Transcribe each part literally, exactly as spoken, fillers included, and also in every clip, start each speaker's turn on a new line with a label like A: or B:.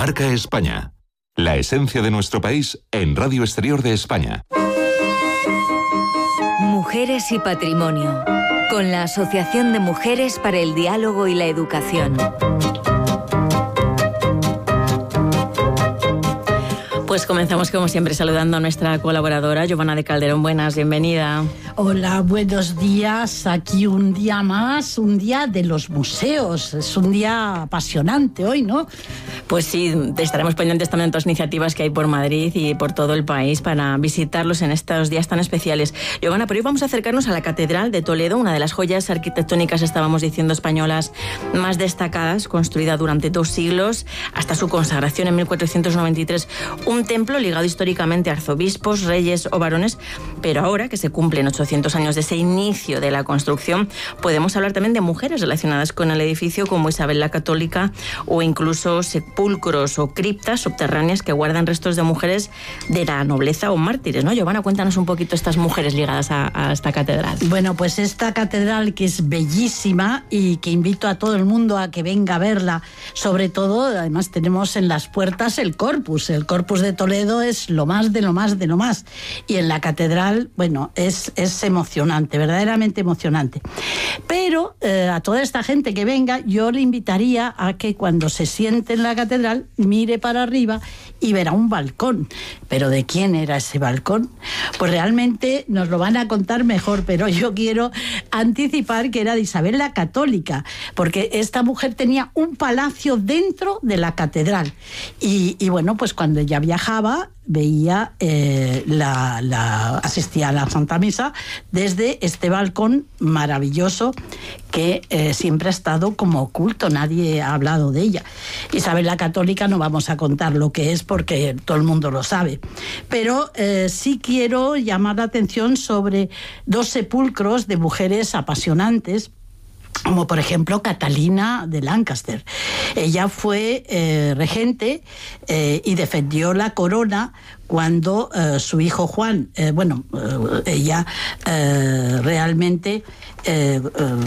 A: Marca España. La esencia de nuestro país en Radio Exterior de España.
B: Mujeres y Patrimonio, con la Asociación de Mujeres para el Diálogo y la Educación.
C: Pues comenzamos como siempre saludando a nuestra colaboradora Giovanna de Calderón. Buenas, bienvenida.
D: Hola, buenos días. Aquí un día más, un día de los museos. Es un día apasionante hoy, ¿no?
C: Pues sí, estaremos pendientes también de otras iniciativas que hay por Madrid y por todo el país para visitarlos en estos días tan especiales. Giovanna, pero hoy vamos a acercarnos a la Catedral de Toledo, una de las joyas arquitectónicas, estábamos diciendo, españolas más destacadas, construida durante dos siglos, hasta su consagración en mil cuatrocientos noventa y tres. Un templo ligado históricamente a arzobispos, reyes o varones, pero ahora que se cumplen ochocientos años de ese inicio de la construcción, podemos hablar también de mujeres relacionadas con el edificio, como Isabel la Católica, o incluso sepulcros o criptas subterráneas que guardan restos de mujeres de la nobleza o mártires, ¿no? Giovanna, cuéntanos un poquito estas mujeres ligadas a, a esta catedral.
D: Bueno, pues esta catedral, que es bellísima y que invito a todo el mundo a que venga a verla, sobre todo, además tenemos en las puertas el Corpus, el Corpus de Toledo es lo más de lo más de lo más, y en la catedral, bueno, es, es emocionante, verdaderamente emocionante. Pero eh, a toda esta gente que venga, yo le invitaría a que cuando se siente en la catedral mire para arriba y verá un balcón. ¿Pero de quién era ese balcón? Pues realmente nos lo van a contar mejor, pero yo quiero anticipar que era de Isabel la Católica, porque esta mujer tenía un palacio dentro de la catedral. Y, y bueno, pues cuando ella viajaba, veía eh, la, la asistía a la Santa Misa desde este balcón maravilloso que eh, siempre ha estado como oculto, nadie ha hablado de ella. Isabel la Católica no vamos a contar lo que es porque todo el mundo lo sabe, pero eh, sí quiero llamar la atención sobre dos sepulcros de mujeres apasionantes, como por ejemplo Catalina de Lancaster. Ella fue eh, regente eh, y defendió la corona cuando eh, su hijo Juan, eh, bueno, eh, ella eh, realmente eh,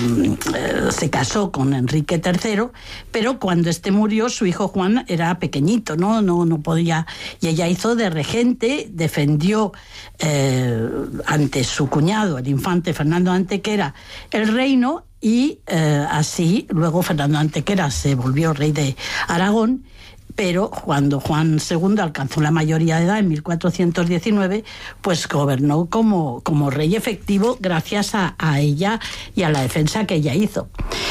D: eh, se casó con Enrique tercero, pero cuando este murió, su hijo Juan era pequeñito, no, no, no podía, y ella hizo de regente, defendió eh, ante su cuñado, el infante Fernando Antequera, el reino. Y eh, así, luego Fernando Antequera se volvió rey de Aragón, pero cuando Juan segundo alcanzó la mayoría de edad en mil cuatrocientos diecinueve, pues gobernó como, como rey efectivo gracias a, a ella y a la defensa que ella hizo.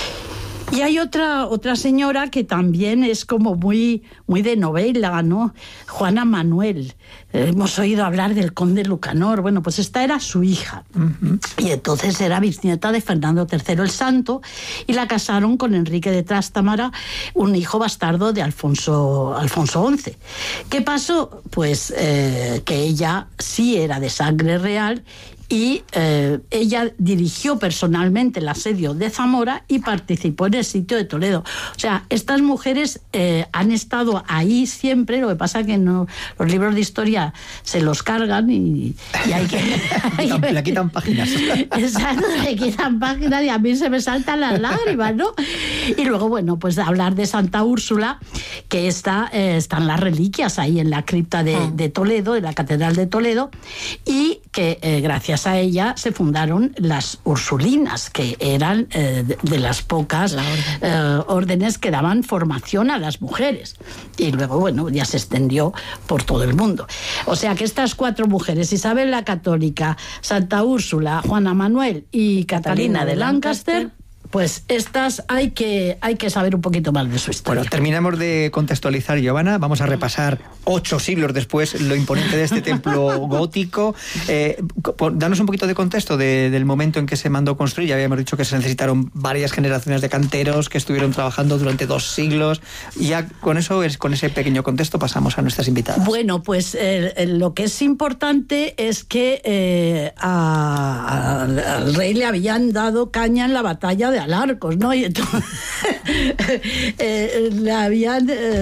D: Y hay otra, otra señora que también es como muy, muy de novela, ¿no? Juana Manuel. Eh, hemos oído hablar del conde Lucanor. Bueno, pues esta era su hija. Uh-huh. Y entonces era bisnieta de Fernando tercero el Santo, y la casaron con Enrique de Trastámara, un hijo bastardo de Alfonso, Alfonso once. ¿Qué pasó? Pues eh, que ella sí era de sangre real, y eh, ella dirigió personalmente el asedio de Zamora y participó en el sitio de Toledo. O sea, estas mujeres eh, han estado ahí siempre, lo que pasa es que no, los libros de historia se los cargan y, y hay que...
E: le, le quitan páginas.
D: Exacto, le quitan páginas y a mí se me saltan las lágrimas, ¿no? Y luego, bueno, pues hablar de Santa Úrsula, que está, eh, están las reliquias ahí en la cripta de, de Toledo, de la Catedral de Toledo, y que eh, gracias a ella se fundaron las Ursulinas, que eran eh, de, de las pocas orden. eh, órdenes que daban formación a las mujeres. Y luego, bueno, ya se extendió por todo el mundo. O sea que estas cuatro mujeres, Isabel la Católica, Santa Úrsula, Juana Manuel y Catalina, Catalina de Lancaster, Lancaster, pues estas hay que, hay que saber un poquito más de su historia.
E: Bueno, terminamos de contextualizar, Giovanna. Vamos a repasar ocho siglos después lo imponente de este templo gótico. Eh, danos un poquito de contexto de, del momento en que se mandó construir. Ya habíamos dicho que se necesitaron varias generaciones de canteros que estuvieron trabajando durante dos siglos. Y ya con eso, con ese pequeño contexto, pasamos a nuestras invitadas.
D: Bueno, pues eh, lo que es importante es que eh, a, a, al rey le habían dado caña en la batalla de Alarcos, ¿no? Y entonces eh, le habían... Eh,